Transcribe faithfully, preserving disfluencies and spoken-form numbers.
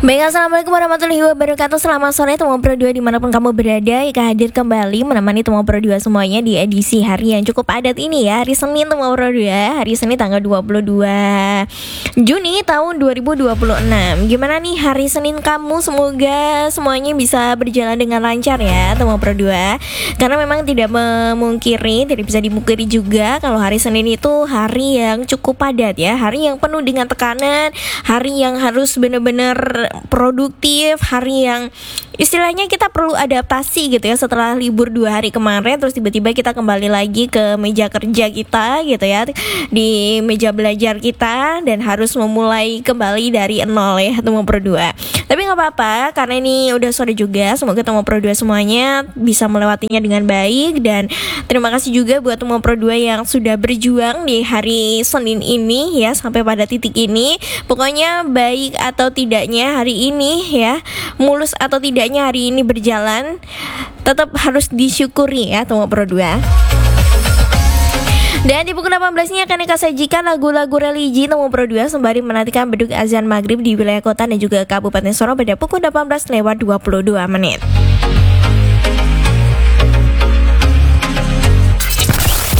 Baik, assalamualaikum warahmatullahi wabarakatuh. Selamat sore teman Pro dua dimanapun kamu berada. Ika hadir kembali menemani teman Pro dua semuanya di edisi hari yang cukup padat ini ya. Hari Senin teman Pro dua, hari Senin tanggal dua puluh dua Juni tahun dua ribu dua puluh enam. Gimana nih hari Senin kamu? Semoga semuanya bisa berjalan dengan lancar ya teman Pro dua. Karena memang tidak memungkiri, tidak bisa dimungkiri juga kalau hari Senin itu hari yang cukup padat ya. Hari yang penuh dengan tekanan, hari yang harus benar-benar produktif, hari yang istilahnya kita perlu adaptasi gitu ya setelah libur dua hari kemarin, terus tiba-tiba kita kembali lagi ke meja kerja kita gitu ya, di meja belajar kita, dan harus memulai kembali dari nol ya teman Pro dua. Tapi nggak apa-apa karena ini udah sore juga. Semoga teman Pro dua semuanya bisa melewatinya dengan baik, dan terima kasih juga buat teman Pro dua yang sudah berjuang di hari Senin ini ya sampai pada titik ini. Pokoknya baik atau tidaknya hari ini ya, mulus atau tidaknya hari ini berjalan, tetap harus disyukuri ya teman Pro dua. Dan di pukul delapan belas ini akan Eka sajikan lagu-lagu religi teman Pro dua sembari menantikan beduk azan maghrib di wilayah kota dan juga Kabupaten Sorong pada pukul delapan belas lewat dua puluh dua menit.